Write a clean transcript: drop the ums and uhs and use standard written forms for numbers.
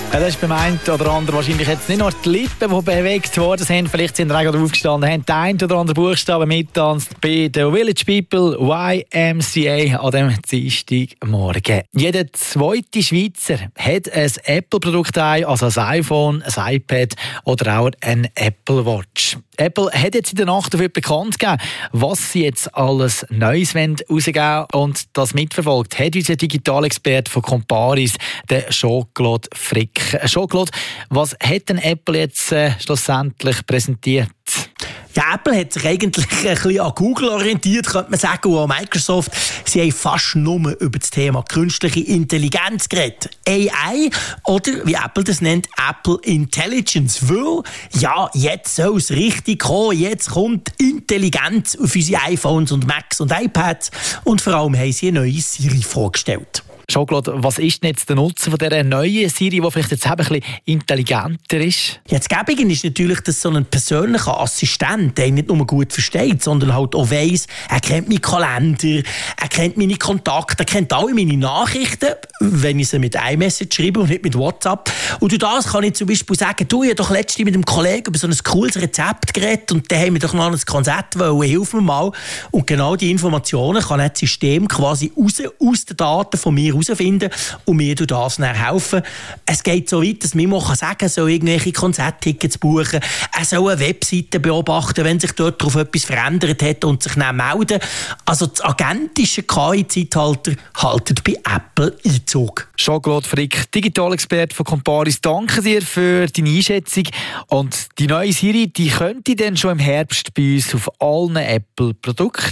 Ja, das ist beim einen oder anderen wahrscheinlich jetzt nicht nur die Lippen, die bewegt worden sind. Vielleicht sind sie gerade aufgestanden, haben den einen oder anderen Buchstaben mitgetanzt bei den Village People YMCA an dem Dienstagmorgen. Jeder zweite Schweizer hat ein Apple-Produkt, also ein iPhone, ein iPad oder auch ein Apple Watch. Apple hat jetzt in der Nacht dafür bekannt gegeben, was sie jetzt alles Neues rausgeben wollen. Und das mitverfolgt hat unser Digitalexperte von Comparis, der Jean-Claude Frick. Jean-Claude, was hat denn Apple jetzt schlussendlich präsentiert? Ja, Apple hat sich eigentlich ein bisschen an Google orientiert, könnte man sagen, und an Microsoft. Sie haben fast nur über das Thema künstliche Intelligenz geredet. AI oder, wie Apple das nennt, Apple Intelligence. Weil, ja, jetzt soll es richtig kommen. Jetzt kommt Intelligenz auf unsere iPhones und Macs und iPads. Und vor allem haben sie eine neue Siri vorgestellt. Jean-Claude, was ist denn jetzt der Nutzen von dieser neuen Siri, die vielleicht jetzt ein bisschen intelligenter ist? Ja, das Gäbige ist natürlich, dass so ein persönlicher Assistent, der nicht nur gut versteht, sondern halt auch weiss, er kennt meinen Kalender, er kennt meine Kontakte, er kennt alle meine Nachrichten, wenn ich sie mit iMessage schreibe und nicht mit WhatsApp. Und durch das kann ich zum Beispiel sagen, du, ich habe doch letztens mit einem Kollegen über so ein cooles Rezept geredet und dann haben wir doch noch ein Konzept wollen, hilf mir mal. Und genau diese Informationen kann das System quasi aus den Daten von mir herausfinden und mir durch das dann helfen. Es geht so weit, dass man mal sagen kann, soll irgendwelche Konzerttickets buchen, er soll eine Webseite beobachten, wenn sich dort darauf etwas verändert hat und sich dann melden. Also das agentische KI-Zeitalter haltet bei Apple Einzug. Jean-Claude Frick, Digitalexperte von Comparis, danke dir für deine Einschätzung. Und die neue Siri, die könnte dann schon im Herbst bei uns auf allen Apple-Produkten